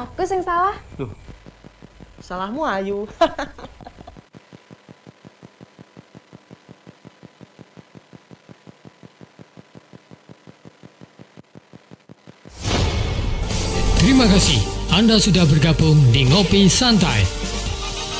aku sing salah. Loh, salahmu Ayu. Terima kasih Anda sudah bergabung di Ngopi Santai.